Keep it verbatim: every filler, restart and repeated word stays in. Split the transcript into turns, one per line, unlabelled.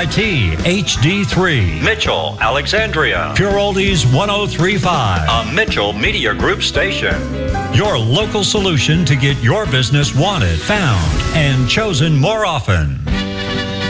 I T H D three.
Mitchell, Alexandria.
Pure Oldies one oh three point five.
A Mitchell Media Group station.
Your local solution to get your business wanted, found, and chosen more often.